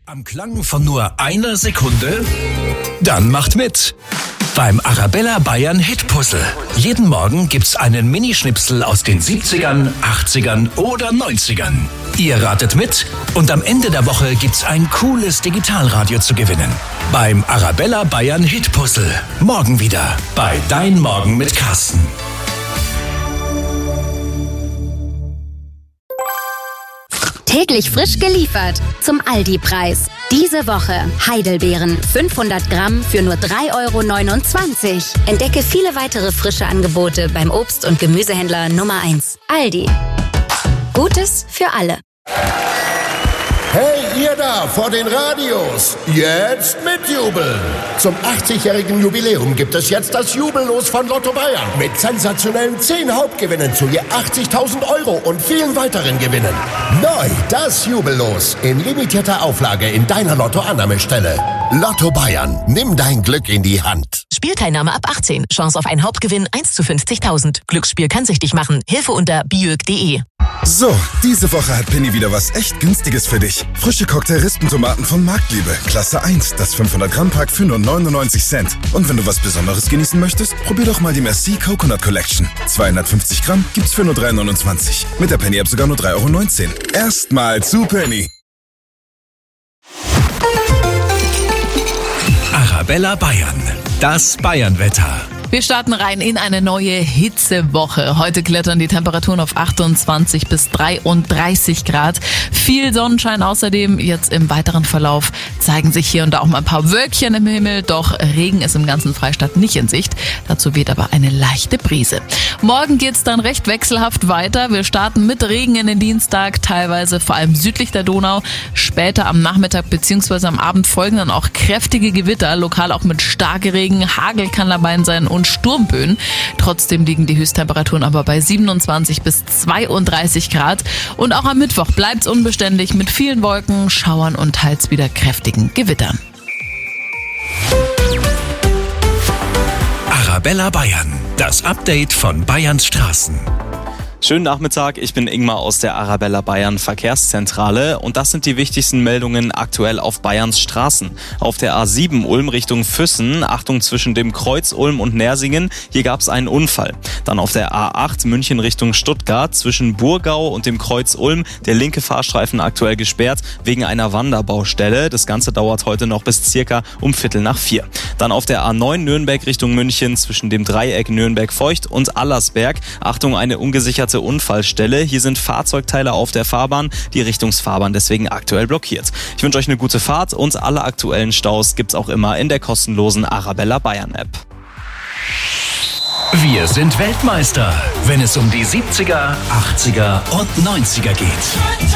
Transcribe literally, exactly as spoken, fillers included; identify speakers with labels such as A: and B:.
A: Am Klang von nur einer Sekunde? Dann macht mit beim Arabella Bayern Hitpuzzle. Jeden Morgen gibt's einen Minischnipsel aus den siebzigern, achtzigern oder neunzigern. Ihr ratet mit und am Ende der Woche gibt's ein cooles Digitalradio zu gewinnen. Beim Arabella Bayern Hitpuzzle. Morgen wieder bei Dein Morgen mit Carsten.
B: Täglich frisch geliefert zum Aldi-Preis. Diese Woche Heidelbeeren fünfhundert Gramm für nur drei Euro neunundzwanzig. Entdecke viele weitere frische Angebote beim Obst- und Gemüsehändler Nummer eins. Aldi. Gutes für alle.
C: Hey, ihr da vor den Radios, jetzt mitjubeln! Zum achtzigjährigen Jubiläum gibt es jetzt das Jubellos von Lotto Bayern mit sensationellen zehn Hauptgewinnen zu je achtzigtausend Euro und vielen weiteren Gewinnen. Neu das Jubellos in limitierter Auflage in deiner Lotto-Annahmestelle. Lotto Bayern, nimm dein Glück in die Hand.
D: Spielteilnahme ab achtzehn. Chance auf einen Hauptgewinn eins zu fünfzigtausend. Glücksspiel kann süchtig machen. Hilfe unter biög punkt de.
E: So, diese Woche hat Penny wieder was echt Günstiges für dich. Frische Cocktail-Rispentomaten von Marktliebe. Klasse eins, das fünfhundert Gramm Pack für nur neunundneunzig Cent. Und wenn du was Besonderes genießen möchtest, probier doch mal die Merci Coconut Collection. zweihundertfünfzig Gramm gibt's für nur drei Euro neunundzwanzig. Mit der Penny App sogar nur drei Euro neunzehn. Erstmal zu Penny.
A: Arabella Bayern. Das Bayernwetter.
F: Wir starten rein in eine neue Hitzewoche. Heute klettern die Temperaturen auf achtundzwanzig bis dreiunddreißig Grad. Viel Sonnenschein außerdem. Jetzt im weiteren Verlauf zeigen sich hier und da auch mal ein paar Wölkchen im Himmel. Doch Regen ist im ganzen Freistaat nicht in Sicht. Dazu weht aber eine leichte Brise. Morgen geht's dann recht wechselhaft weiter. Wir starten mit Regen in den Dienstag, teilweise vor allem südlich der Donau. Später am Nachmittag bzw. am Abend folgen dann auch kräftige Gewitter, lokal auch mit Starkregen. Hagel kann dabei sein und Sturmböen. Trotzdem liegen die Höchsttemperaturen aber bei siebenundzwanzig bis zweiunddreißig Grad. Und auch am Mittwoch bleibt's unbeständig mit vielen Wolken, Schauern und teils wieder kräftigen Gewittern.
A: Arabella Bayern. Das Update von Bayerns Straßen.
G: Schönen Nachmittag, ich bin Ingmar aus der Arabella Bayern Verkehrszentrale und das sind die wichtigsten Meldungen aktuell auf Bayerns Straßen. Auf der A sieben Ulm Richtung Füssen, Achtung zwischen dem Kreuz Ulm und Nersingen, hier gab es einen Unfall. Dann auf der A acht München Richtung Stuttgart, zwischen Burgau und dem Kreuz Ulm, der linke Fahrstreifen aktuell gesperrt wegen einer Wanderbaustelle. Das Ganze dauert heute noch bis circa um Viertel nach vier. Dann auf der A neun Nürnberg Richtung München, zwischen dem Dreieck Nürnberg-Feucht und Allersberg, Achtung, eine ungesicherte Unfallstelle. Hier sind Fahrzeugteile auf der Fahrbahn, die Richtungsfahrbahn deswegen aktuell blockiert. Ich wünsche euch eine gute Fahrt und alle aktuellen Staus gibt's auch immer in der kostenlosen Arabella Bayern App.
A: Wir sind Weltmeister, wenn es um die siebziger, achtziger und neunziger geht.